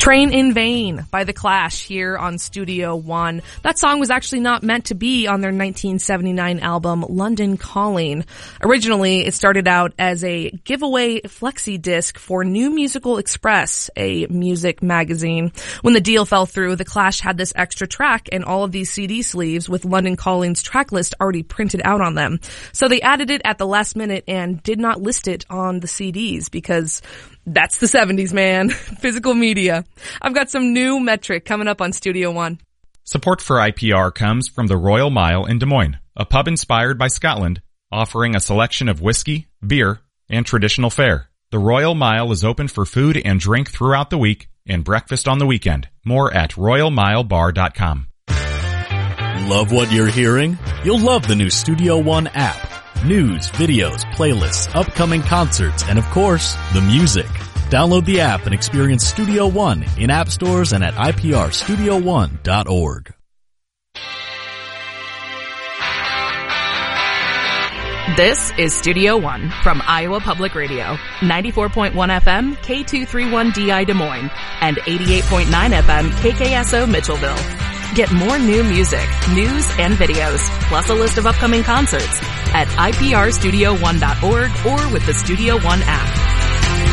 Train in Vain by The Clash here on Studio One. That song was actually not meant to be on their 1979 album London Calling. Originally, it started out as a giveaway flexi disc for New Musical Express, a music magazine. When the deal fell through, The Clash had this extra track and all of these CD sleeves with London Calling's track list already printed out on them. So they added it at the last minute and did not list it on the CDs because that's the 70s, man. Physical media. I've got some new metric coming up on Studio One. Support for IPR comes from the Royal Mile in Des Moines, a pub inspired by Scotland, offering a selection of whiskey, beer, and traditional fare. The Royal Mile is open for food and drink throughout the week and breakfast on the weekend. More at royalmilebar.com. Love what you're hearing? You'll love the new Studio One app. News, videos, playlists, upcoming concerts, and of course, the music. Download the app and experience Studio One in app stores and at iprstudio1.org. This is Studio One from Iowa Public Radio, 94.1 FM, K231DI Des Moines, and 88.9 FM, KKSO Mitchellville. Get more new music, news, and videos, plus a list of upcoming concerts at iprstudio1.org or with the Studio One app.